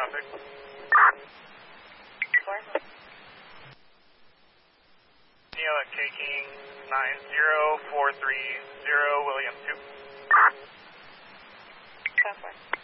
traffic. 4. Neo at K-King 90430, William 2. 4.